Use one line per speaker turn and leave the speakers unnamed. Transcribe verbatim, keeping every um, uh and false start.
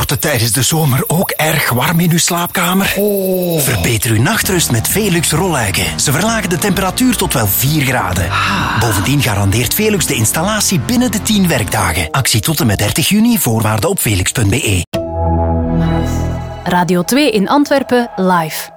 Wordt het tijdens de zomer ook erg warm in uw slaapkamer?
Oh.
Verbeter uw nachtrust met Velux rolluiken. Ze verlagen de temperatuur tot wel vier graden.
Ah.
Bovendien garandeert Velux de installatie binnen de tien werkdagen. Actie tot en met dertig juni, voorwaarden op velux punt be.
Radio twee in Antwerpen, live.